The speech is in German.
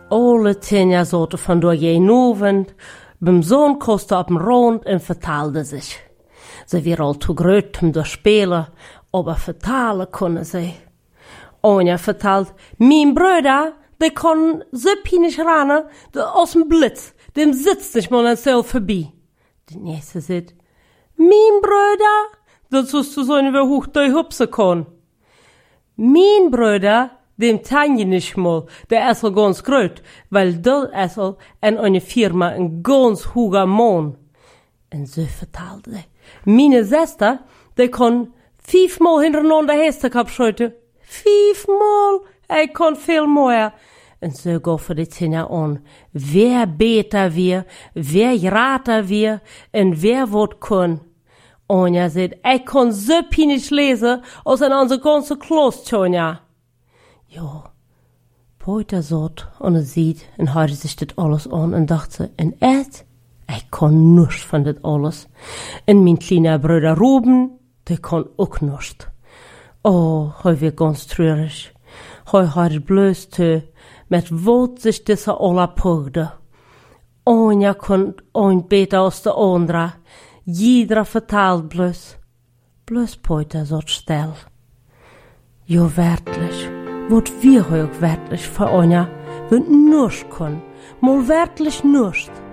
Alle Tinja sollten von door jeden Abend beim Sohn kosten auf dem Rond und vertaalde sich. Sie wir al zu groot om te spelen, aber vertalen kunnen sie. Onja vertelt, mein Bruder, der kann so pinisch rennen, aus dem Blitz, dem sitzt nicht mal ein Seil vorbei. Die nächste sagt, mein Bruder, das ist zu sein, wie hoch der hüpsen kann. Mein Bruder, dem tanje nicht mal, der ist ganz groß, weil der ist in einer Firma ein ganz hoher Mann. Und so verteilte sie. Meine Schwester, die kann 5-mal hintereinander Hester abschreiten. 5-mal, kann viel mehr. Und so gaffen die Kinder an, wer beter wir, wer rater wir, und wer wat kann. Anja sagt, kann so pinisch lesen, als in unser ganze Kloster, Tonja. Ja, Peter sagt, und sieht, und hörte sich das alles an, und dachte, und ich kann nichts von das alles. Und mein kleiner Bruder Ruben, der kann auch nichts. Oh, hoi wir ganz traurig. Hoi hat bloß zu, mit wat sich diese alle pogde. Anja kann ein beter als der andere. Jeder vertelt bloß Peter sagt still. Ja, wirklich, wat wir auch wirklich für Anja, wenn nichts kann, mal wirklich nichts.